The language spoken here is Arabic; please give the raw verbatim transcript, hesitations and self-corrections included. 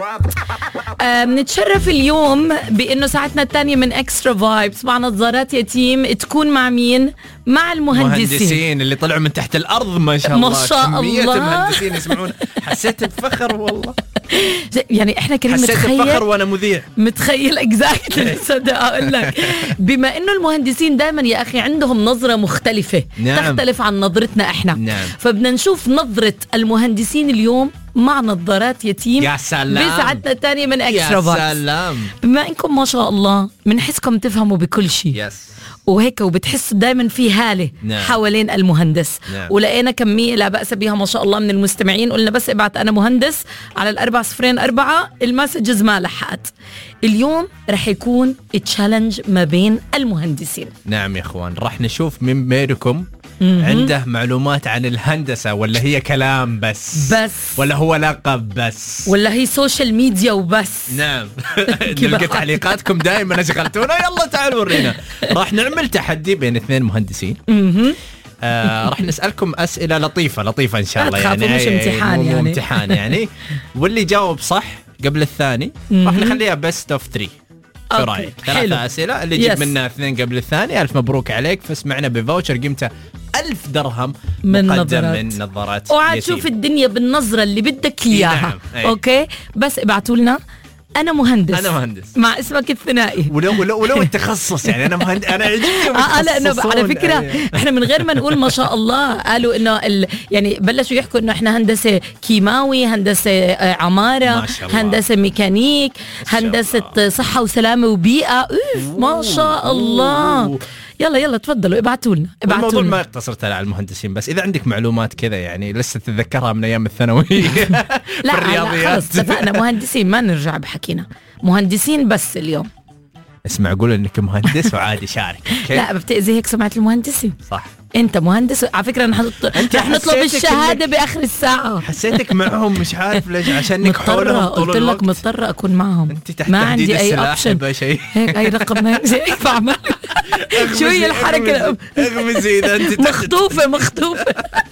بنتشرف اليوم بأنه ساعتنا الثانية من اكسترا فايبس مع نظارات يتيم تكون مع مين؟ مع المهندسين المهندسين اللي طلعوا من تحت الأرض ما شاء الله. ما شاء كمية الله المهندسين يسمعون. حسيت بفخر والله. يعني احنا كنا حسيت متخيل بفخر وانا مذيع. متخيل اكزاكتلي. صدق اقول لك بما انه المهندسين دائما يا اخي عندهم نظرة مختلفة. نعم. تختلف عن نظرتنا احنا. نعم. فبدنا نشوف نظرة المهندسين اليوم مع نظارات يتيم. يا سلام. بساعتنا الثانية من اكسترا فايبس. يا سلام. بما انكم ما شاء الله بنحسكم تفهموا بكل شيء. يس. وهيك وبتحس دائما في هالة نعم. حوالين المهندس. نعم. ولقينا كمية لا بأس بها ما شاء الله من المستمعين. قلنا بس ابعت أنا مهندس على الأربع صفرين أربعة. المسجز ما لحقت. اليوم رح يكون تشالنج ما بين المهندسين. نعم يا اخوان، راح نشوف من بينكم عنده معلومات عن الهندسة ولا هي كلام بس بس ولا هو لقب بس ولا هي سوشيال ميديا وبس. نعم. نلقى تعليقاتكم دائما اشغلتونا. يلا تعالوا ورينا. راح نعمل تحدي بين اثنين مهندسين. آه راح نسألكم أسئلة لطيفة لطيفة إن شاء الله. يعني مش امتحان يعني, يعني. امتحان يعني. واللي جاوب صح قبل الثاني راح نخليها بست اوف ثري. شو رايك؟ ثلاثة أسئلة اللي يجيب منها اثنين قبل الثاني ألف مبروك عليك. فاسمعنا بفاوتشر قيمته ألف درهم من مقدم نظرات. من نظارات وعاد شوف الدنيا بالنظرة اللي بدك إياها. نعم. أوكي بس ابعتوا لنا أنا مهندس. أنا مهندس مع اسمك الثنائي. ولو ولو ولو التخصص يعني أنا مهندس. أنا عجبني اه لأنه على فكرة احنا من غير ما نقول ما شاء الله قالوا إنه ال يعني بلشوا يحكوا إنه احنا هندسة كيماوي، هندسة عمارة، هندسة ميكانيك، هندسة صحة وسلامة وبيئة. ما شاء الله. يلا يلا تفضلوا ابعتوا لنا. الموضوع ما يقتصر على المهندسين بس. إذا عندك معلومات كذا يعني لسه تتذكرها من أيام الثانوية. لا خلاص اتفقنا مهندسين ما نرجع بحكينا. مهندسين بس اليوم. اسمع قول انك مهندس وعادي شارك. لا بتأذي هيك سمعة المهندسين. صح. انت مهندس على فكرة. نحن نطلب الشهادة باخر الساعة. حسيتك معهم مش عارف ليش عشانك حولهم طول الوقت. قلت لك مضطرة اكون معهم. انت تحت ما عندي اي اوبشن هيك اي رقم هيك بعمل. شو هي الحركة؟ اغمزي اذا انت مخطوفة مخطوفة.